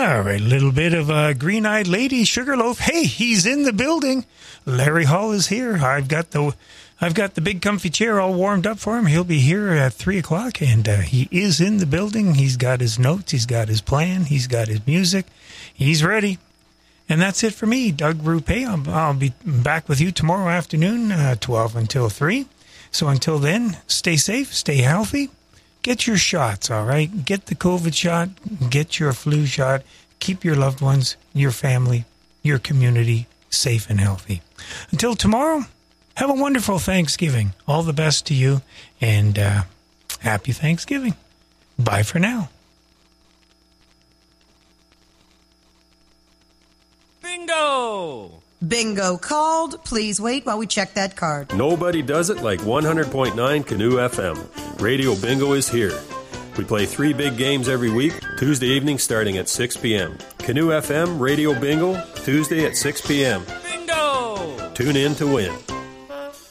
All right, a little bit of Green-Eyed Lady Sugarloaf. Hey, he's in the building. Larry Hall is here. I've got the big comfy chair all warmed up for him. He'll be here at 3 o'clock, and he is in the building. He's got his notes. He's got his plan. He's got his music. He's ready. And that's it for me, Doug Rupe. I'll be back with you tomorrow afternoon, 12 until 3. So until then, stay safe, stay healthy. Get your shots, all right? Get the COVID shot. Get your flu shot. Keep your loved ones, your family, your community safe and healthy. Until tomorrow, have a wonderful Thanksgiving. All the best to you, and happy Thanksgiving. Bye for now. Bingo! Bingo called. Please wait while we check that card. Nobody does it like 100.9 Canoe FM. Radio Bingo is here. We play 3 big games every week, Tuesday evening starting at 6 p.m. Canoe FM Radio Bingo, Tuesday at 6 p.m. Bingo! Tune in to win.